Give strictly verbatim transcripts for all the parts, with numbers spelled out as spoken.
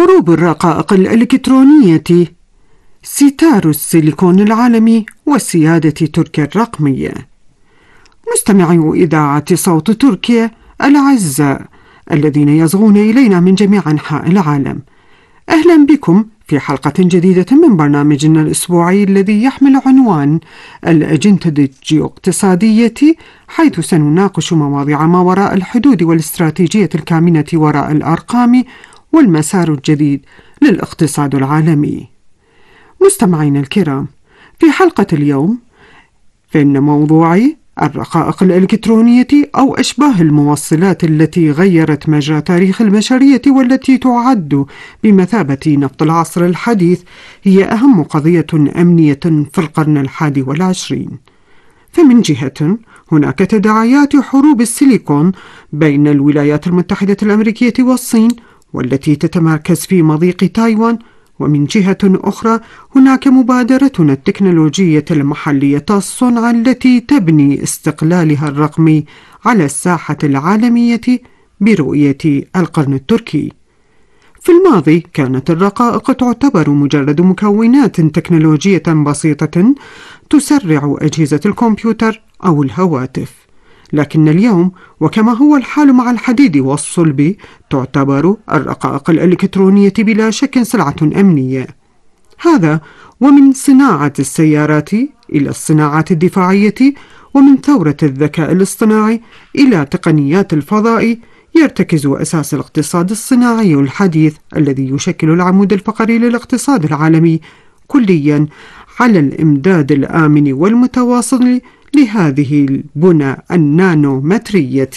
حروب الرقائق الإلكترونية، ستار السيليكون العالمي وسيادة تركيا الرقمية. مستمعي إذاعة صوت تركيا الأعزاء الذين يصغون إلينا من جميع أنحاء العالم، أهلا بكم في حلقة جديدة من برنامجنا الأسبوعي الذي يحمل عنوان الأجندة الجيوقتصادية، حيث سنناقش مواضيع ما وراء الحدود والاستراتيجية الكامنة وراء الأرقام والمسار الجديد للاقتصاد العالمي. مستمعينا الكرام، في حلقة اليوم فإن موضوعي الرقائق الإلكترونية أو أشباه الموصلات التي غيرت مجرى تاريخ البشرية والتي تعد بمثابة نفط العصر الحديث هي أهم قضية أمنية في القرن الحادي والعشرين. فمن جهة هناك تداعيات حروب السيليكون بين الولايات المتحدة الأمريكية والصين والتي تتمركز في مضيق تايوان، ومن جهة أخرى هناك مبادرتنا التكنولوجية المحلية الصنع التي تبني استقلالها الرقمي على الساحة العالمية برؤية القرن التركي. في الماضي كانت الرقائق تعتبر مجرد مكونات تكنولوجية بسيطة تسرع أجهزة الكمبيوتر أو الهواتف، لكن اليوم وكما هو الحال مع الحديد والصلب تعتبر الرقائق الإلكترونية بلا شك سلعة أمنية. هذا ومن صناعة السيارات إلى الصناعات الدفاعية، ومن ثورة الذكاء الاصطناعي إلى تقنيات الفضاء، يرتكز أساس الاقتصاد الصناعي الحديث الذي يشكل العمود الفقري للاقتصاد العالمي كليا على الإمداد الآمن والمتواصل لهذه البنى النانومترية.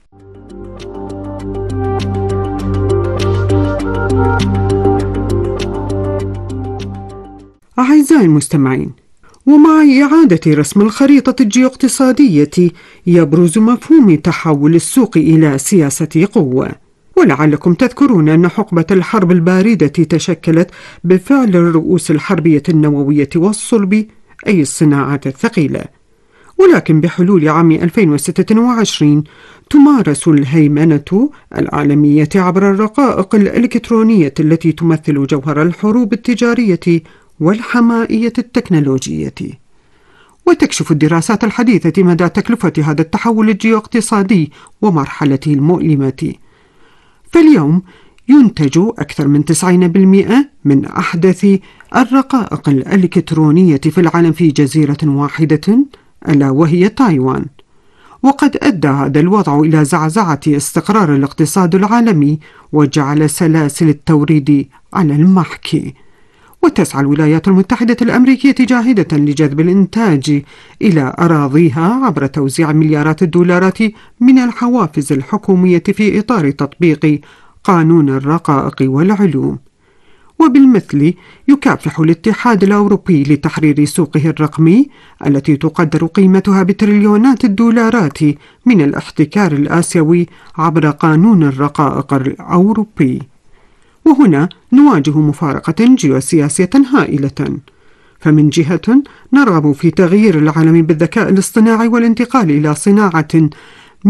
أعزائي المستمعين، ومع إعادة رسم الخريطة الجيوقتصادية يبرز مفهوم تحول السوق إلى سياسة قوة. ولعلكم تذكرون أن حقبة الحرب الباردة تشكلت بفعل الرؤوس الحربية النووية والصلب، أي الصناعات الثقيلة. ولكن بحلول عام ألفين وستة وعشرين تمارس الهيمنة العالمية عبر الرقائق الإلكترونية التي تمثل جوهر الحروب التجارية والحمائية التكنولوجية. وتكشف الدراسات الحديثة مدى تكلفة هذا التحول الجيوقتصادي ومرحلته المؤلمة. فاليوم ينتج أكثر من تسعين بالمئة من أحدث الرقائق الإلكترونية في العالم في جزيرة واحدة ألا وهي تايوان. وقد أدى هذا الوضع إلى زعزعة استقرار الاقتصاد العالمي وجعل سلاسل التوريد على المحك. وتسعى الولايات المتحدة الأمريكية جاهدة لجذب الإنتاج إلى أراضيها عبر توزيع مليارات الدولارات من الحوافز الحكومية في إطار تطبيق قانون الرقائق والعلوم. وبالمثل يكافح الاتحاد الأوروبي لتحرير سوقه الرقمي التي تقدر قيمتها بتريليونات الدولارات من الاحتكار الآسيوي عبر قانون الرقائق الأوروبي. وهنا نواجه مفارقة جيوسياسية هائلة. فمن جهة نرغب في تغيير العالم بالذكاء الاصطناعي والانتقال إلى صناعة